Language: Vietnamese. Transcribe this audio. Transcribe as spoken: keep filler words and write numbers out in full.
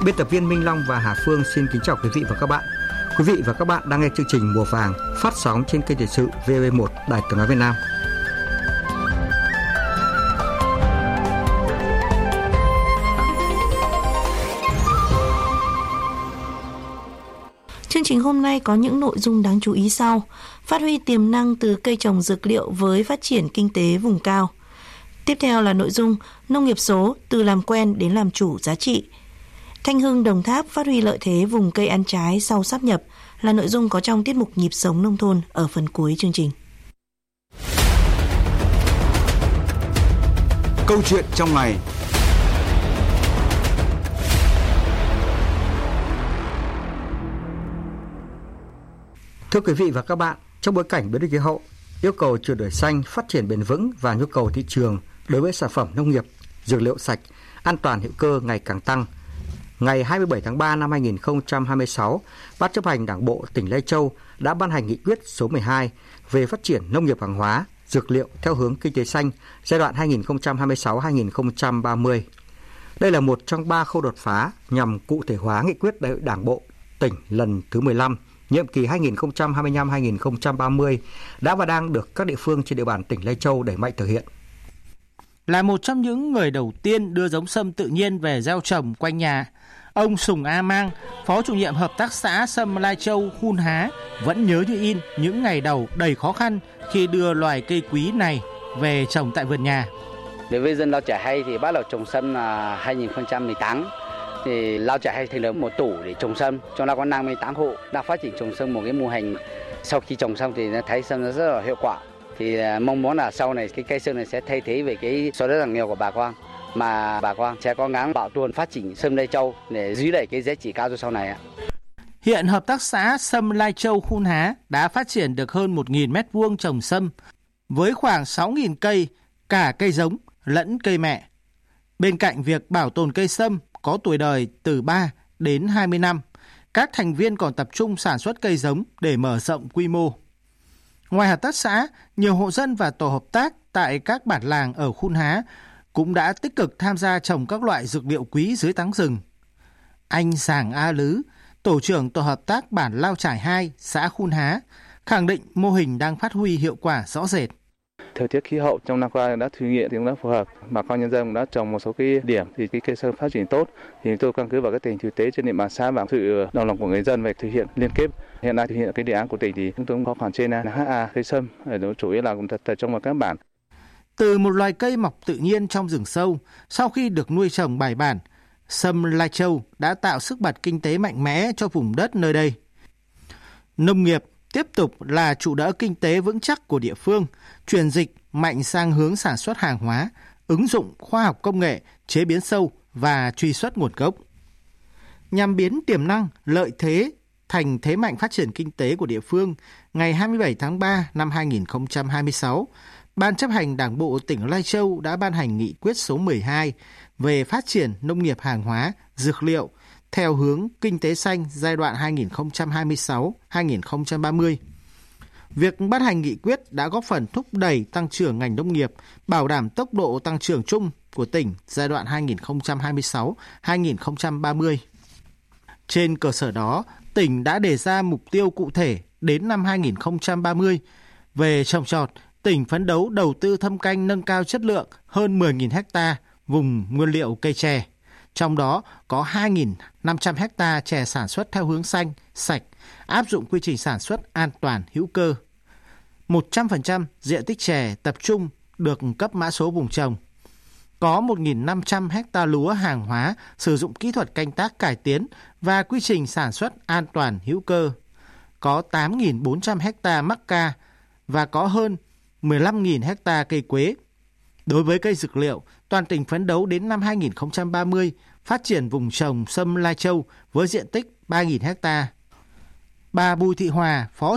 Biên tập viên Minh Long và Hà Phương xin kính chào quý vị và các bạn. Quý vị và các bạn đang nghe chương trình Mùa Vàng phát sóng trên kênh thời sự vê o a một Đài Tiếng nói Việt Nam. Chương trình hôm nay có những nội dung đáng chú ý sau: phát huy tiềm năng từ cây trồng dược liệu với phát triển kinh tế vùng cao. Tiếp theo là nội dung nông nghiệp số từ làm quen đến làm chủ giá trị. Thanh Hưng, Đồng Tháp phát huy lợi thế vùng cây ăn trái sau sáp nhập là nội dung có trong tiết mục Nhịp sống nông thôn ở phần cuối chương trình. Câu chuyện trong ngày. Thưa quý vị và các bạn, trong bối cảnh biến đổi khí hậu, yêu cầu chuyển đổi xanh, phát triển bền vững và nhu cầu thị trường đối với sản phẩm nông nghiệp, dược liệu sạch, an toàn hữu cơ ngày càng tăng. Ngày hai mươi bảy tháng ba năm hai nghìn không trăm hai mươi sáu, Ban chấp hành Đảng bộ tỉnh Lai Châu đã ban hành nghị quyết số mười hai về phát triển nông nghiệp hàng hóa, dược liệu theo hướng kinh tế xanh giai đoạn hai nghìn không trăm hai mươi sáu đến hai nghìn không trăm ba mươi. Đây là một trong ba khâu đột phá nhằm cụ thể hóa nghị quyết Đại hội Đảng bộ tỉnh lần thứ mười lăm, nhiệm kỳ hai nghìn không trăm hai mươi lăm đến hai nghìn không trăm ba mươi đã và đang được các địa phương trên địa bàn tỉnh Lai Châu đẩy mạnh thực hiện. Là một trong những người đầu tiên đưa giống sâm tự nhiên về gieo trồng quanh nhà, ông Sùng A Mang, Phó chủ nhiệm Hợp tác xã Sâm Lai Châu Hun Há vẫn nhớ như in những ngày đầu đầy khó khăn khi đưa loài cây quý này về trồng tại vườn nhà. Đối với dân Lao Chải Hay thì bắt đầu trồng sâm là hai nghìn không trăm mười tám. Thì Lao Chải Hay thành lập một tổ để trồng sâm, trong đó có năm mươi tám hộ đang phát triển trồng sâm một cái mô hình. Sau khi trồng xong thì thấy sâm nó rất là hiệu quả. Thì mong muốn là sau này cái cây sâm này sẽ thay thế về cái xóa đói giảm nghèo của bà con, mà bà con sẽ có gắng bảo tồn phát triển sâm Lai Châu để duy đẩy cái giá trị cao cho sau này ạ. Hiện Hợp tác xã Sâm Lai Châu Hun Há đã phát triển được hơn một nghìn mét vuông trồng sâm với khoảng sáu nghìn cây, cả cây giống lẫn cây mẹ. Bên cạnh việc bảo tồn cây sâm có tuổi đời từ ba đến hai mươi năm, các thành viên còn tập trung sản xuất cây giống để mở rộng quy mô. Ngoài hợp tác xã, nhiều hộ dân và tổ hợp tác tại các bản làng ở Hun Há cũng đã tích cực tham gia trồng các loại dược liệu quý dưới tán rừng. Anh Giàng A Lứ, tổ trưởng tổ hợp tác bản Lao Chải hai, xã Hun Há, khẳng định mô hình đang phát huy hiệu quả rõ rệt. Thời tiết khí hậu trong năm qua đã thử nghiệm thì cũng đã phù hợp, bà con nhân dân cũng đã trồng một số cái điểm thì cái cây sâm phát triển tốt, thì tôi căn cứ vào cái tình hình thực tế trên địa bàn xã và sự đồng lòng của người dân về thực hiện liên kết. Hiện nay thực hiện cái đề án của tỉnh thì chúng tôi cũng có khoảng trên hai a cây sâm, chủ yếu là cũng tập trung vào các bản. Từ một loài cây mọc tự nhiên trong rừng sâu, sau khi được nuôi trồng bài bản, sâm Lai Châu đã tạo sức bật kinh tế mạnh mẽ cho vùng đất nơi đây. Nông nghiệp tiếp tục là trụ đỡ kinh tế vững chắc của địa phương, chuyển dịch mạnh sang hướng sản xuất hàng hóa, ứng dụng khoa học công nghệ, chế biến sâu và truy xuất nguồn gốc. Nhằm biến tiềm năng, lợi thế thành thế mạnh phát triển kinh tế của địa phương, ngày hai mươi bảy tháng ba năm hai nghìn không trăm hai mươi sáu, Ban chấp hành Đảng bộ tỉnh Lai Châu đã ban hành nghị quyết số mười hai về phát triển nông nghiệp hàng hóa, dược liệu theo hướng kinh tế xanh giai đoạn hai nghìn không trăm hai mươi sáu đến hai nghìn không trăm ba mươi. Việc ban hành nghị quyết đã góp phần thúc đẩy tăng trưởng ngành nông nghiệp, bảo đảm tốc độ tăng trưởng chung của tỉnh giai đoạn hai nghìn không trăm hai mươi sáu đến hai nghìn không trăm ba mươi. Trên cơ sở đó, tỉnh đã đề ra mục tiêu cụ thể đến năm hai nghìn không trăm ba mươi. Về trồng trọt, tỉnh phấn đấu đầu tư thâm canh nâng cao chất lượng hơn mười nghìn ha vùng nguyên liệu cây chè. Trong đó có hai nghìn năm trăm ha chè sản xuất theo hướng xanh, sạch, áp dụng quy trình sản xuất an toàn, hữu cơ. một trăm phần trăm diện tích chè tập trung được cấp mã số vùng trồng. Có một nghìn năm trăm ha lúa hàng hóa sử dụng kỹ thuật canh tác cải tiến và quy trình sản xuất an toàn, hữu cơ. Có tám nghìn bốn trăm ha mắc ca và có hơn mười lăm nghìn ha cây quế. Đối với cây dược liệu, toàn tỉnh phấn đấu đến năm hai nghìn không trăm ba mươi phát triển vùng trồng sâm Lai Châu với diện tích ba nghìn ha. Bà Bùi Thị Hòa, Phó